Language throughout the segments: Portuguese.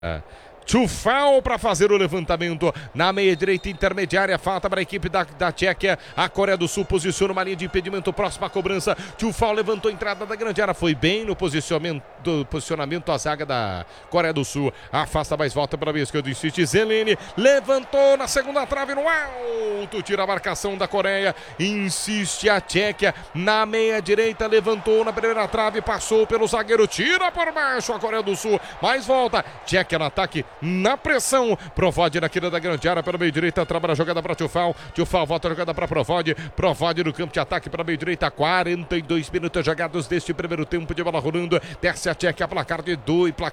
Tchufal para fazer o levantamento na meia direita intermediária, falta para a equipe da Tchequia. A Coreia do Sul posiciona uma linha de impedimento próxima à cobrança. Tchufal levantou a entrada da grande área, foi bem no posicionamento a zaga da Coreia do Sul. Afasta mais, volta para a esquerda, insiste Zelene, levantou na segunda trave no alto, tira a marcação da Coreia, insiste a Tchequia na meia direita, levantou na primeira trave, passou pelo zagueiro, tira por baixo a Coreia do Sul, mais volta, Tchequia no ataque, na pressão, Provode na queda da grande área pela meio direita, trabalha a jogada para Tchufal, Tchufal volta a jogada para Provode no campo de ataque para meio direita, 42 minutos jogados deste primeiro tempo de bola rolando, desce a Tchequia, placar de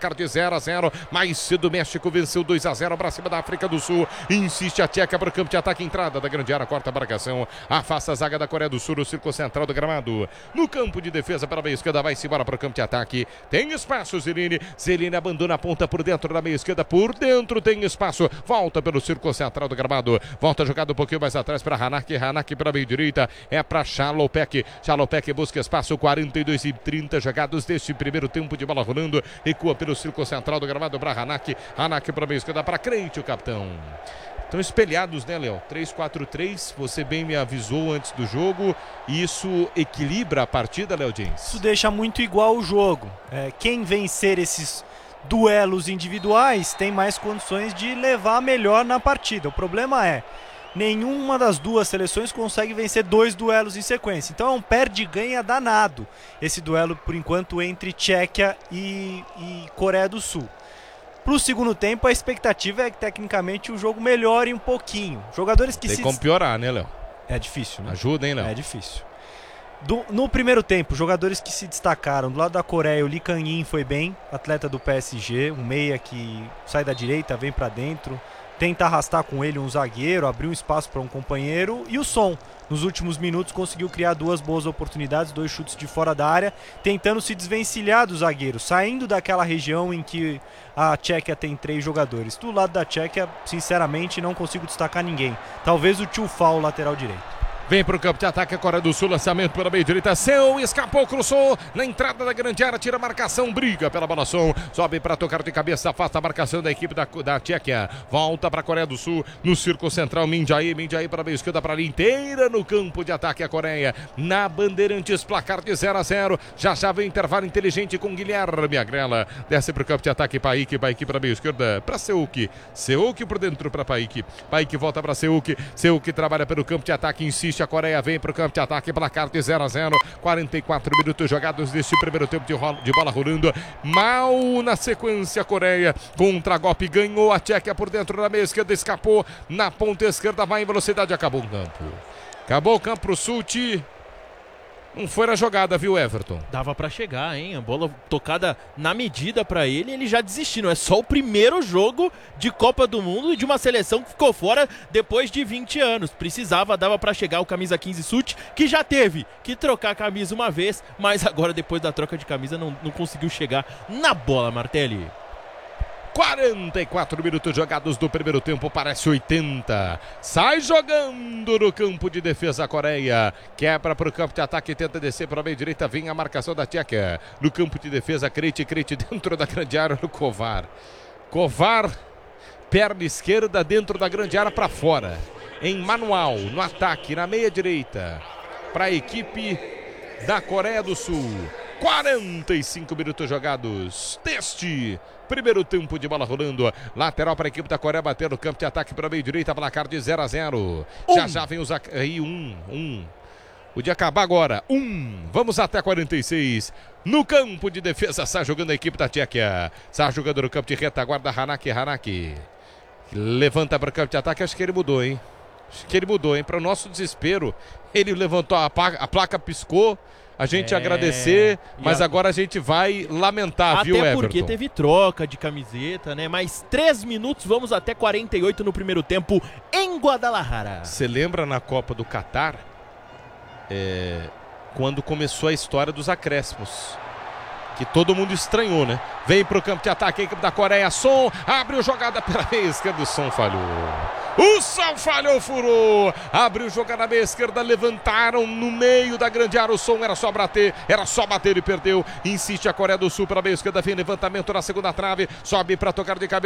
0-0, mais cedo o México venceu 2-0 para cima da África do Sul, insiste a Tchequia para o campo de ataque, entrada da grande área, corta a marcação, afasta a zaga da Coreia do Sul no círculo central do gramado, no campo de defesa pela meia esquerda, vai-se embora para o campo de ataque, tem espaço Zelene abandona a ponta por dentro da meia esquerda, por dentro tem espaço, volta pelo círculo central do gramado, volta jogada um pouquinho mais atrás para Hanak para a meia direita, é para Chalopek busca espaço, 42:30 jogados deste primeiro tempo de bola rolando, recua pelo círculo central do gramado para Hanak para a meia esquerda, para Crente, o capitão. Estão espelhados, né, Léo? 3-4-3, você bem me avisou antes do jogo. Isso equilibra a partida, Léo James? Isso deixa muito igual o jogo. Quem vencer esses duelos individuais tem mais condições de levar melhor na partida. O problema é, nenhuma das duas seleções consegue vencer 2 duelos em sequência. Então é um perde-ganha danado esse duelo, por enquanto, entre Tchequia e Coreia do Sul. Para o segundo tempo, a expectativa é que tecnicamente o jogo melhore um pouquinho. Jogadores que tem como piorar, né, Léo? É difícil, né? Ajuda, hein, Léo? É difícil. No primeiro tempo, jogadores que se destacaram. Do lado da Coreia, o Lee Kang-in foi bem, atleta do PSG, um meia que sai da direita, vem para dentro, tenta arrastar com ele um zagueiro, abrir um espaço para um companheiro. E o Son, nos últimos minutos, conseguiu criar 2 boas oportunidades, 2 chutes de fora da área, tentando se desvencilhar do zagueiro, saindo daquela região em que a Tchequia tem 3 jogadores. Do lado da Tchequia, sinceramente, não consigo destacar ninguém. Talvez o Tchufal, lateral direito. Vem para o campo de ataque a Coreia do Sul, lançamento pela meia direita, Seu escapou, cruzou na entrada da grande área, tira a marcação, briga pela bola, Son, sobe para tocar de cabeça, afasta a marcação da equipe da Tchequia, volta para a Coreia do Sul, no círculo central, Minjaí para a meia esquerda, para a linha inteira no campo de ataque a Coreia, na Bandeirantes, placar de 0-0, já vem intervalo inteligente com Guilherme Agrela, desce para o campo de ataque, Paik para a meia esquerda, para Seuk por dentro para Paik volta para Seuk trabalha pelo campo de ataque, insiste a Coreia, vem para o campo de ataque, placar de 0-0, 44 minutos jogados neste primeiro tempo de bola rolando, mal na sequência a Coreia, contra-golpe, ganhou a Tchequia por dentro da meia esquerda, escapou na ponta esquerda, vai em velocidade, acabou o campo pro Sulti. Não foi na jogada, viu, Everton? Dava pra chegar, hein? A bola tocada na medida pra ele, ele já desistiu. Não é só o primeiro jogo de Copa do Mundo e de uma seleção que ficou fora depois de 20 anos. Dava pra chegar o camisa 15 Sut, que já teve que trocar a camisa uma vez, mas agora depois da troca de camisa não conseguiu chegar na bola, Martelli. 44 minutos jogados do primeiro tempo, parece 80. Sai jogando no campo de defesa a Coreia. Quebra para o campo de ataque, tenta descer para a meia direita, vem a marcação da Tchequia. No campo de defesa, Crete dentro da grande área no Kovar, perna esquerda dentro da grande área para fora. Em manual, no ataque, na meia direita, para a equipe da Coreia do Sul. 45 minutos jogados deste primeiro tempo de bola rolando. Lateral para a equipe da Coreia, bater no campo de ataque para a meia direita, placar de 0-0. Já vem os aí, Podia acabar agora. Vamos até 46. No campo de defesa, sai jogando a equipe da Tchequia. Sai jogando no campo de retaguarda, Hanak. Levanta para o campo de ataque, acho que ele mudou, hein? Para o nosso desespero, ele levantou, a placa piscou. A gente agradecer, mas agora a gente vai lamentar, viu, Everton? Até porque teve troca de camiseta, né? Mais 3 minutos, vamos até 48 no primeiro tempo em Guadalajara. Você lembra na Copa do Catar, quando começou a história dos acréscimos? Que todo mundo estranhou, né? Vem pro campo de ataque a equipe da Coreia, Son, abre a jogada pela meia esquerda, o Son falhou. O Som falhou, furou. Abriu, jogar na meia esquerda, levantaram no meio da grande área. O Som era só bater e perdeu. Insiste a Coreia do Sul para a meia esquerda, vem levantamento na segunda trave, sobe para tocar de cabeça.